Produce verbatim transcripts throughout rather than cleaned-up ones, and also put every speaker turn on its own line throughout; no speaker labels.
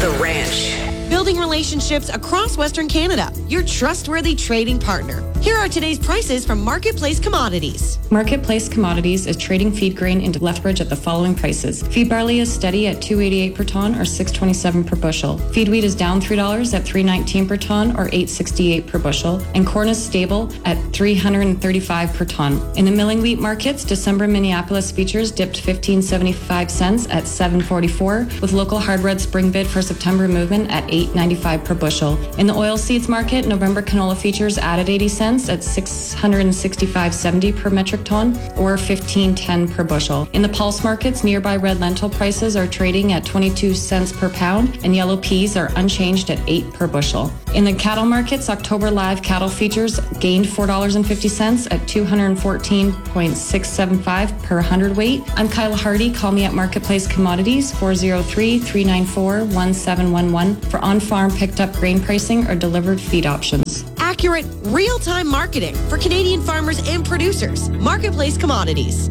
The Ranch.
Building relationships across Western Canada. Your trustworthy trading partner. Here are today's prices from Marketplace Commodities.
Marketplace Commodities is trading feed grain into Lethbridge at the following prices. Feed barley is steady at two eighty-eight per ton or six twenty-seven per bushel. Feed wheat is down three dollars at three nineteen per ton or eight sixty-eight per bushel. And corn is stable at three thirty-five per ton. In the milling wheat markets, December Minneapolis futures dipped fifteen seventy-five cents at seven forty-four, with local hard red spring bid for September movement at eight ninety-five per bushel. In the oil seeds market, November canola futures added eighty cents at six sixty-five seventy per metric ton or fifteen ten per bushel. In the pulse markets, nearby red lentil prices are trading at twenty-two cents per pound and yellow peas are unchanged at eight per bushel. In the cattle markets, October live cattle futures gained four dollars and fifty cents at two fourteen point six seven five per hundredweight. I'm Kyle Hardy. Call me at Marketplace Commodities four oh three, three nine four, one seven one one for on-farm picked up grain pricing or delivered feed options.
Accurate, real-time marketing for Canadian farmers and producers. Marketplace Commodities.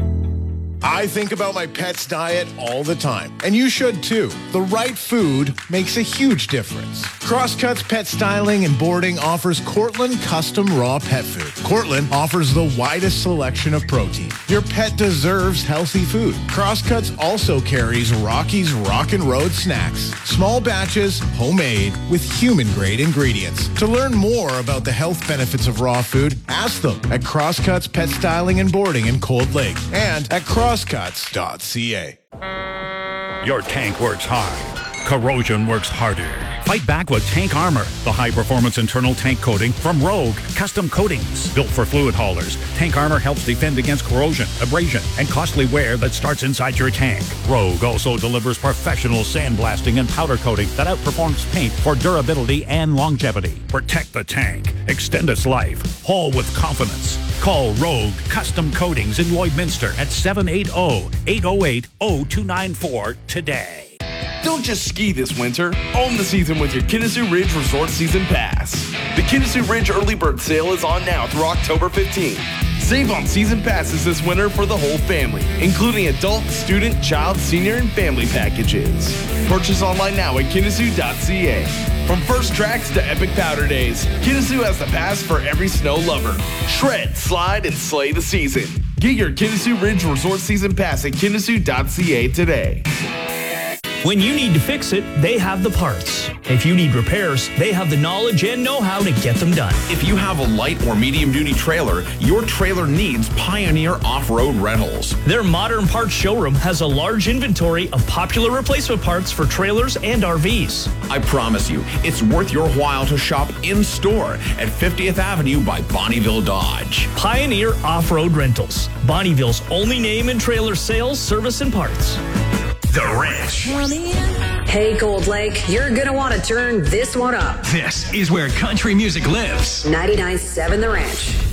I think about my pet's diet all the time, and you should too. The right food makes a huge difference. Crosscuts Pet Styling and Boarding offers Cortland Custom Raw Pet Food. Cortland offers the widest selection of protein. Your pet deserves healthy food. Crosscuts also carries Rocky's Rockin' Road Snacks. Small batches, homemade, with human-grade ingredients. To learn more about the health benefits of raw food, ask them at Crosscuts Pet Styling and Boarding in Cold Lake and at crosscuts dot c a.
Your tank works hard. Corrosion works harder. Fight back with Tank Armor, the high-performance internal tank coating from Rogue Custom Coatings. Built for fluid haulers, Tank Armor helps defend against corrosion, abrasion, and costly wear that starts inside your tank. Rogue also delivers professional sandblasting and powder coating that outperforms paint for durability and longevity. Protect the tank. Extend its life. Haul with confidence. Call Rogue Custom Coatings in Lloydminster at seven eight zero, eight zero eight, zero two nine four today.
Don't just ski this winter. Own the season with your Kinnessoo Ridge Resort Season Pass. The Kinnessoo Ridge Early Bird Sale is on now through October fifteenth. Save on season passes this winter for the whole family, including adult, student, child, senior, and family packages. Purchase online now at Kinnessoo dot c a. From first tracks to epic powder days, Kinnessoo has the pass for every snow lover. Shred, slide, and slay the season. Get your Kinnessoo Ridge Resort Season Pass at Kinnessoo dot c a today.
When you need to fix it, they have the parts. If you need repairs, they have the knowledge and know-how to get them done.
If you have a light or medium-duty trailer, your trailer needs Pioneer Off-Road Rentals.
Their modern parts showroom has a large inventory of popular replacement parts for trailers and R Vs.
I promise you, it's worth your while to shop in-store at fiftieth Avenue by Bonneville Dodge.
Pioneer Off-Road Rentals, Bonneville's only name in trailer sales, service, and parts.
The Ranch. Hey, Cold Lake, you're going to want to turn this one up.
This is where country music lives.
ninety-nine point seven The Ranch.